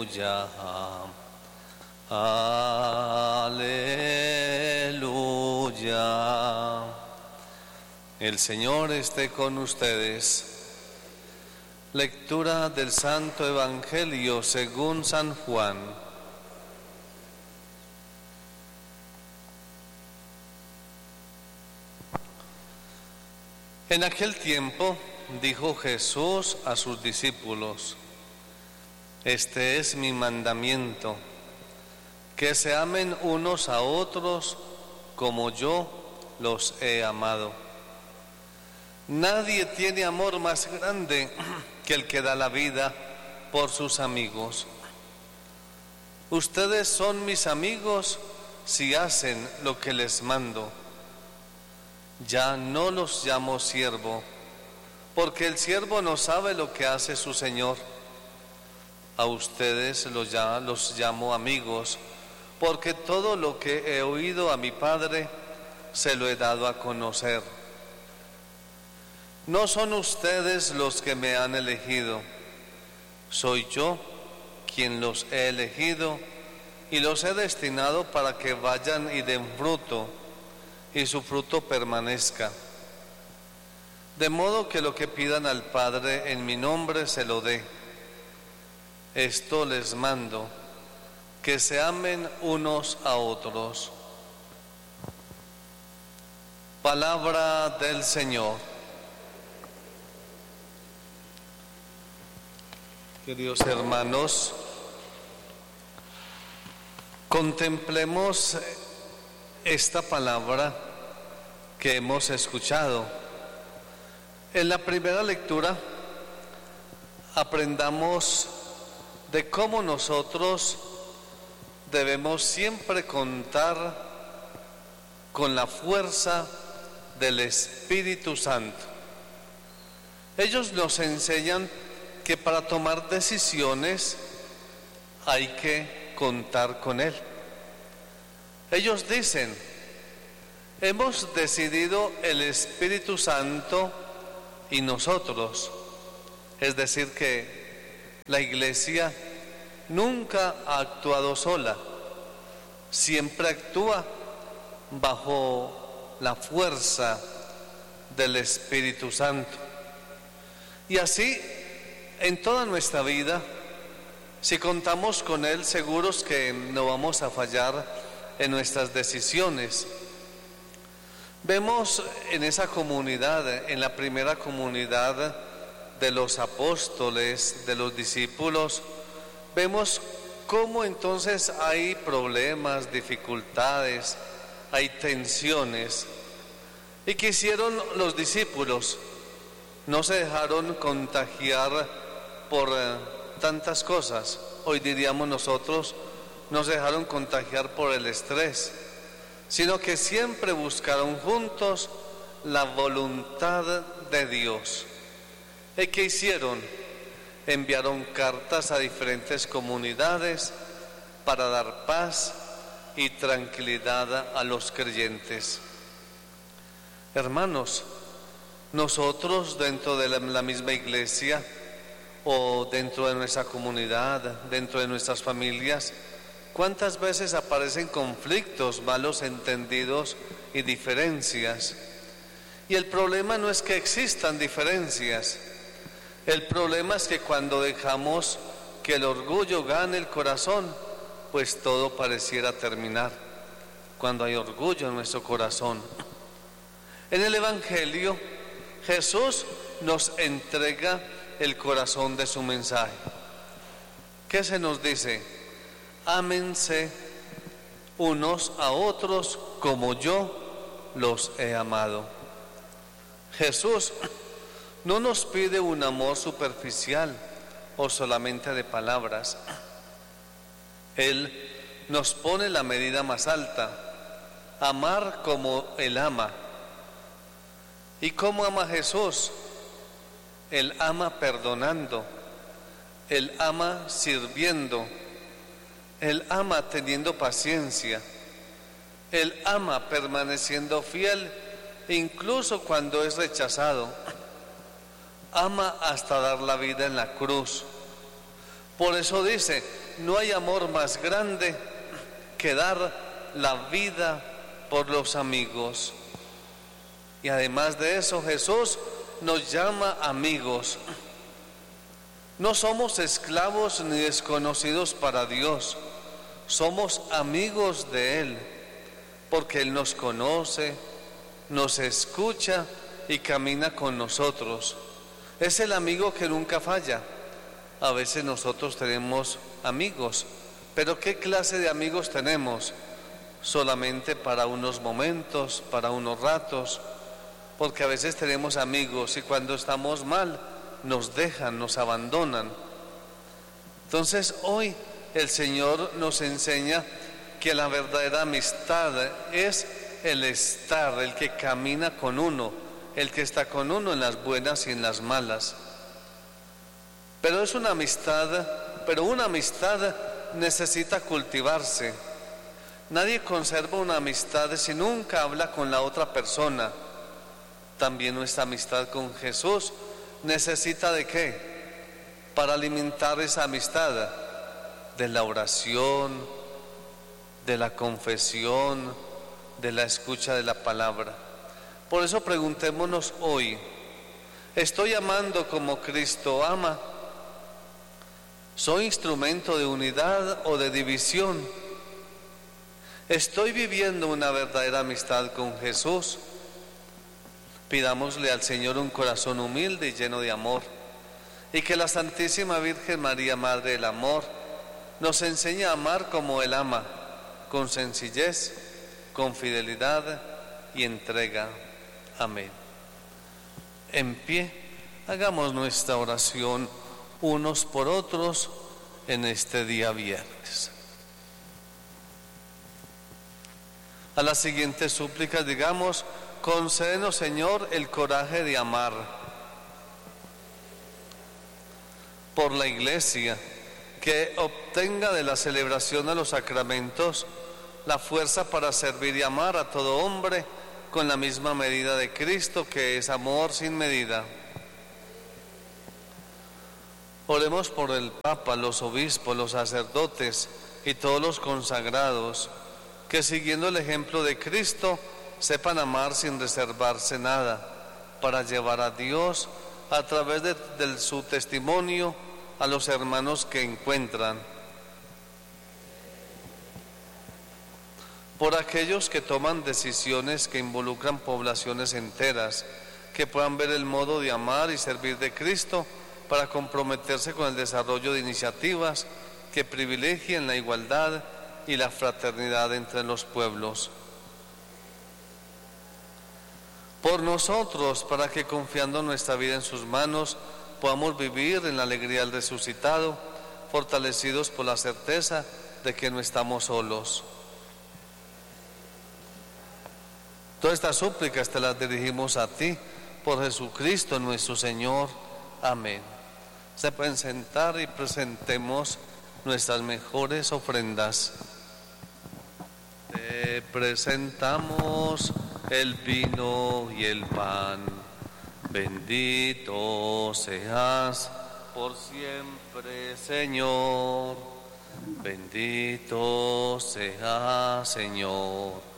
Aleluya. Aleluya. El Señor esté con ustedes. Lectura del Santo Evangelio según San Juan. En aquel tiempo dijo Jesús a sus discípulos: Este es mi mandamiento, que se amen unos a otros como yo los he amado. Nadie tiene amor más grande que el que da la vida por sus amigos. Ustedes son mis amigos si hacen lo que les mando. Ya no los llamo siervo, porque el siervo no sabe lo que hace su Señor. A ustedes los llamo amigos, porque todo lo que he oído a mi Padre se lo he dado a conocer. No son ustedes los que me han elegido, soy yo quien los he elegido y los he destinado para que vayan y den fruto, y su fruto permanezca. De modo que lo que pidan al Padre en mi nombre se lo dé. Esto les mando, que se amen unos a otros. Palabra del Señor. Queridos hermanos, contemplemos esta palabra que hemos escuchado. En la primera lectura aprendamos de cómo nosotros debemos siempre contar con la fuerza del Espíritu Santo. Ellos nos enseñan que para tomar decisiones hay que contar con Él. Ellos dicen: hemos decidido el Espíritu Santo y nosotros. Es decir, que la Iglesia nunca ha actuado sola, siempre actúa bajo la fuerza del Espíritu Santo. Y así, en toda nuestra vida, si contamos con Él, seguros que no vamos a fallar en nuestras decisiones. Vemos en esa comunidad, en la primera comunidad de los apóstoles, de los discípulos, vemos cómo entonces hay problemas, dificultades, hay tensiones. ¿Y qué hicieron los discípulos? No se dejaron contagiar por tantas cosas. Hoy diríamos nosotros, no se dejaron contagiar por el estrés, sino que siempre buscaron juntos la voluntad de Dios. ¿Y qué hicieron? Enviaron cartas a diferentes comunidades para dar paz y tranquilidad a los creyentes. Hermanos, nosotros dentro de la misma iglesia o dentro de nuestra comunidad, dentro de nuestras familias, ¿cuántas veces aparecen conflictos, malos entendidos y diferencias? Y el problema no es que existan diferencias, el problema es que cuando dejamos que el orgullo gane el corazón, pues todo pareciera terminar, cuando hay orgullo en nuestro corazón. En el Evangelio, Jesús nos entrega el corazón de su mensaje. ¿Qué se nos dice? Ámense unos a otros como yo los he amado. Jesús no nos pide un amor superficial o solamente de palabras. Él nos pone la medida más alta: amar como Él ama. ¿Y cómo ama Jesús? Él ama perdonando, Él ama sirviendo, Él ama teniendo paciencia, Él ama permaneciendo fiel incluso cuando es rechazado, ama hasta dar la vida en la cruz. Por eso dice, no hay amor más grande que dar la vida por los amigos. Y además de eso, Jesús nos llama amigos. No somos esclavos ni desconocidos para Dios, somos amigos de Él, porque Él nos conoce, nos escucha y camina con nosotros. Es el amigo que nunca falla. A veces nosotros tenemos amigos, pero ¿qué clase de amigos tenemos? Solamente para unos momentos, para unos ratos, porque a veces tenemos amigos y cuando estamos mal nos dejan, nos abandonan. Entonces hoy el Señor nos enseña que la verdadera amistad es el estar, el que camina con uno, el que está con uno en las buenas y en las malas. Pero es una amistad, pero una amistad necesita cultivarse. Nadie conserva una amistad si nunca habla con la otra persona. También nuestra amistad con Jesús necesita ¿de qué? Para alimentar esa amistad, de la oración, de la confesión, de la escucha de la palabra. Por eso preguntémonos hoy, ¿estoy amando como Cristo ama? ¿Soy instrumento de unidad o de división? ¿Estoy viviendo una verdadera amistad con Jesús? Pidámosle al Señor un corazón humilde y lleno de amor, y que la Santísima Virgen María, Madre del Amor, nos enseñe a amar como Él ama, con sencillez, con fidelidad y entrega. Amén. En pie, hagamos nuestra oración unos por otros en este día viernes. A las siguientes súplicas digamos: concédenos, Señor, el coraje de amar. Por la Iglesia, que obtenga de la celebración de los sacramentos la fuerza para servir y amar a todo hombre con la misma medida de Cristo, que es amor sin medida. Oremos por el Papa, los obispos, los sacerdotes y todos los consagrados, que siguiendo el ejemplo de Cristo sepan amar sin reservarse nada, para llevar a Dios a través de su testimonio a los hermanos que encuentran. Por aquellos que toman decisiones que involucran poblaciones enteras, que puedan ver el modo de amar y servir de Cristo para comprometerse con el desarrollo de iniciativas que privilegien la igualdad y la fraternidad entre los pueblos. Por nosotros, para que confiando nuestra vida en sus manos, podamos vivir en la alegría del resucitado, fortalecidos por la certeza de que no estamos solos. Todas estas súplicas te las dirigimos a ti, por Jesucristo nuestro Señor. Amén. Se pueden sentar y presentemos nuestras mejores ofrendas. Te presentamos el vino y el pan. Bendito seas por siempre, Señor. Bendito seas, Señor.